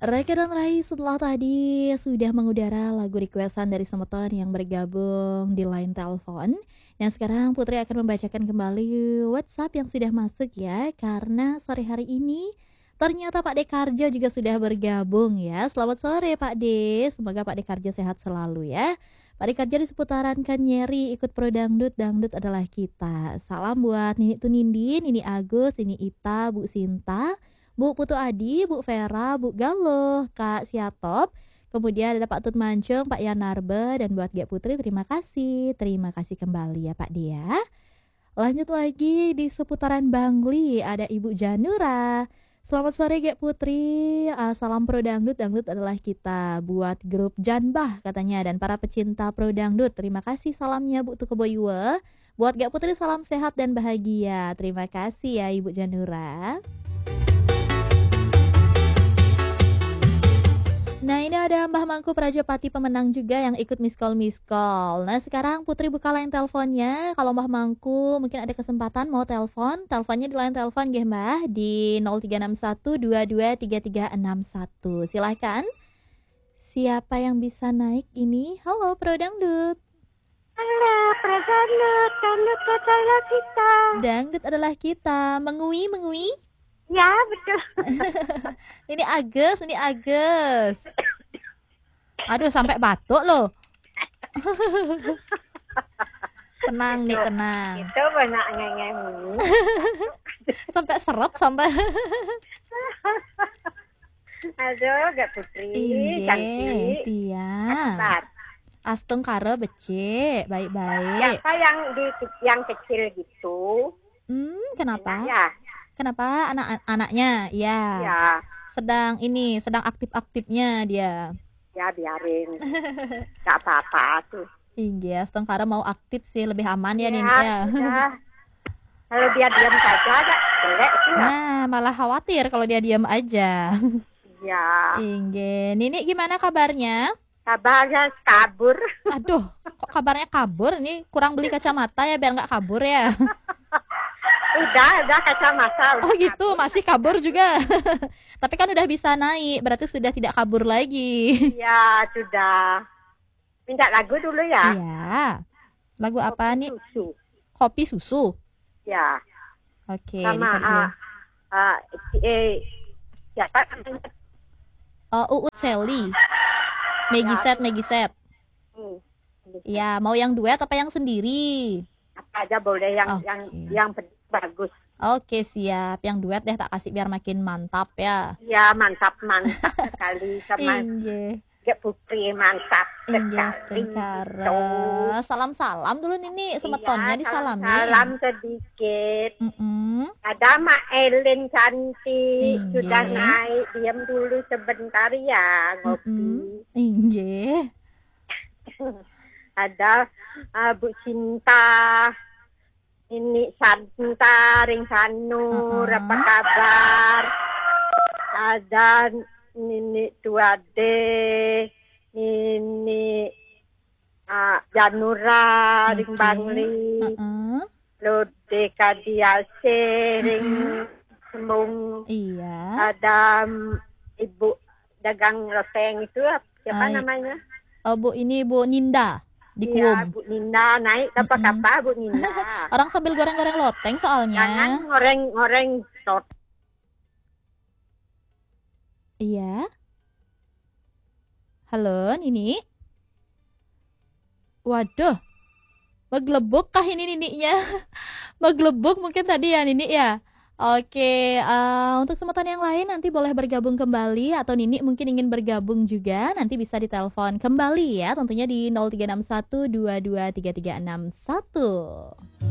Reka dan Rai setelah tadi sudah mengudara lagu requestan dari Semeton yang bergabung di line telepon. Yang sekarang Putri akan membacakan kembali WhatsApp yang sudah masuk ya. Karena sore hari ini ternyata Pak Dekarjo juga sudah bergabung ya. Selamat sore Pak De, semoga Pak Dekarjo sehat selalu ya. Pak Dekarjo di seputaran Kanyeri ikut pro dangdut, dangdut adalah kita. Salam buat Nini Tunindin, Nini Agus, Nini Ita, Bu Sinta, Bu Putu Adi, Bu Vera, Bu Galuh, Kak Siatop. Kemudian ada Pak Tut Mancung, Pak Yanarbe, dan buat Gek Putri terima kasih. Terima kasih kembali ya Pak Dia. Lanjut lagi di seputaran Bangli ada Ibu Janura. Selamat sore Gek Putri. Salam pro dangdut, dangdut adalah kita. Buat grup Janbah katanya dan para pecinta pro dangdut. Terima kasih salamnya Bu Tukeboyue. Buat Gek Putri salam sehat dan bahagia. Terima kasih ya Ibu Janura. Nah ini ada Mbah Mangku Prajapati pemenang juga yang ikut miss call. Nah sekarang Putri buka line teleponnya. Kalau Mbah Mangku mungkin ada kesempatan mau telepon. Teleponnya di line telepon nggih Mbah di 0361223361. Silahkan. Siapa yang bisa naik ini? Halo Pro Dangdut. Halo, Pro Dangdut, dangdut adalah kita. Dangdut adalah kita. Mengui. Ya, betul. Ini Agus. Aduh, sampai batuk loh. Tenang nih, tenang. Itu banyak ngengemu. Sampai seret, sampai. Aduh, Gak Putri, cantik. Iya. Astung karo becik, baik-baik. Siapa yang kecil gitu? Kenapa? Ya. Kenapa anak-anaknya? Ya. Sedang aktif-aktifnya dia. Ya biarin. Gak apa-apa tuh. Iya, Stengkara mau aktif sih lebih aman ya Nini ya. Kalau dia diam saja agak jelek sih. Nah, malah khawatir kalau dia diam aja. Iya. Inge, Nini gimana kabarnya? Kabarnya kabur. Aduh, kok kabarnya kabur? Ini kurang beli kacamata ya biar nggak kabur ya. Udah kacamata. Oh gitu, masih kabur juga. Tapi kan udah bisa naik, berarti sudah tidak kabur lagi. Iya, sudah. Minta lagu dulu ya. Iya. Lagu apa nih? Susu. Kopi susu. Ya. Oke. Sama siapa namanya? Uut Sally. Maggie Set. Iya, mau yang duet apa yang sendiri? Apa aja boleh yang bagus. Oke, siap. Yang duet deh tak kasih biar makin mantap ya. Iya, mantap sekali sama Gek Putri, mantap sekali. Salam dulu Nini, semetonnya disalamin. Salam sedikit. Ada Mak Elin cantik, sudah naik, diam dulu sebentar ya, ngopi. Ada Bu Cinta, ini Santa, Ring Sanur, apa kabar? Ada Nini 2D, Nini Janura, Ring Bangli, Lode Kadiase, Ring Sembung. Iya. Ada Ibu dagang roseng itu, siapa namanya? Bu Ninda. Di iya, Bu Ninda naik apa Bu Ninda. Orang sambil goreng-goreng loteng soalnya. Jangan goreng tot. Iya. Halo, Nini. Waduh. Meglebuk kah ini Nininya? Meglebuk mungkin tadi ya Nini ya. Oke, untuk kesempatan yang lain nanti boleh bergabung kembali atau Nini mungkin ingin bergabung juga nanti bisa ditelepon kembali ya tentunya di 0361223361.